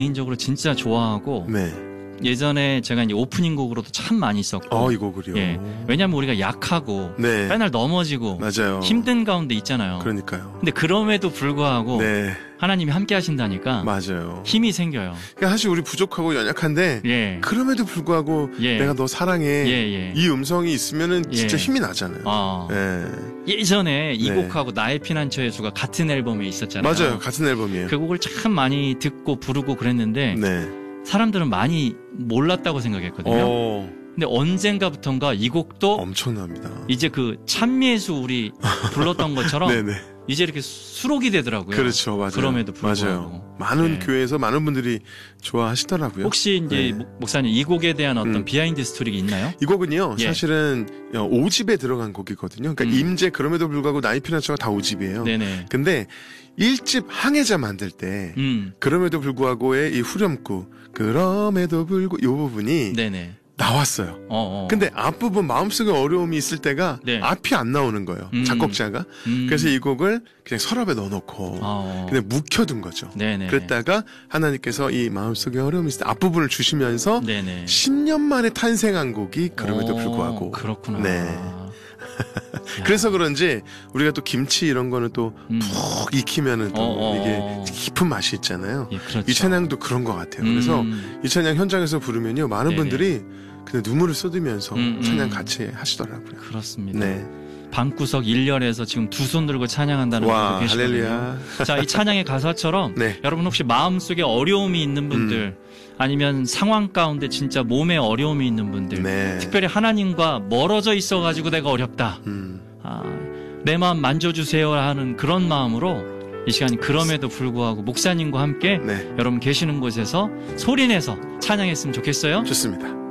개인적으로 진짜 좋아하고 네. 예전에 제가 이제 오프닝 곡으로도 참 많이 썼고 이 곡을요. 예. 왜냐면 우리가 약하고 네. 맨날 넘어지고 맞아요. 힘든 가운데 있잖아요. 그러니까요. 근데 그럼에도 불구하고 네. 하나님이 함께 하신다니까 맞아요. 힘이 생겨요. 그러니까 사실 우리 부족하고 연약한데 예. 그럼에도 불구하고 예. 내가 너 사랑해. 예. 이 음성이 있으면은 진짜 예. 힘이 나잖아요. 예. 예전에 이 네. 곡하고 나의 피난처의 수가 같은 앨범에 있었잖아요. 맞아요. 같은 앨범이에요. 그 곡을 참 많이 듣고 부르고 그랬는데 네. 사람들은 많이 몰랐다고 생각했거든요. 근데 언젠가부턴가 이 곡도 엄청납니다. 이제 그 찬미예수 우리 불렀던 것처럼 네네. 이제 이렇게 수록이 되더라고요. 그렇죠, 맞아요. 그럼에도 불구하고. 맞아요. 많은 네. 교회에서 많은 분들이 좋아하시더라고요. 혹시 이제 네. 목사님 이 곡에 대한 어떤 비하인드 스토리가 있나요? 이 곡은요, 예. 사실은 5집에 들어간 곡이거든요. 그러니까 임재 그럼에도 불구하고 나의 피난처가 다 5집이에요. 네네. 근데 1집 항해자 만들 때 그럼에도 불구하고의 이 후렴구 그럼에도 불구하고 이 부분이 네네. 나왔어요. 근데 앞부분 마음속에 어려움이 있을 때가 네. 앞이 안 나오는 거예요. 작곡자가. 그래서 이 곡을 그냥 서랍에 넣어놓고 그냥 묵혀둔 거죠. 네네. 그랬다가 하나님께서 이 마음속에 어려움이 있을 때 앞부분을 주시면서 네네. 10년 만에 탄생한 곡이 그럼에도 불구하고. 그렇구나. 네. 그래서 그런지 우리가 또 김치 이런 거는 또 푹 익히면은 또 이게 깊은 맛이 있잖아요. 예, 그렇죠. 이 찬양도 그런 것 같아요. 그래서 이 찬양 현장에서 부르면요 많은 네네. 분들이 그냥 눈물을 쏟으면서 찬양 같이 하시더라고요. 그렇습니다. 네. 방구석 1열에서 지금 두 손 들고 찬양한다는 와, 분도 계시거든요. 할렐루야. 자, 이 찬양의 가사처럼 네. 여러분 혹시 마음속에 어려움이 있는 분들 아니면 상황 가운데 진짜 몸에 어려움이 있는 분들 네. 특별히 하나님과 멀어져 있어가지고 내가 어렵다. 내 마음 만져주세요 하는 그런 마음으로 이 시간 그럼에도 불구하고 목사님과 함께 네. 여러분 계시는 곳에서 소리내서 찬양했으면 좋겠어요. 좋습니다.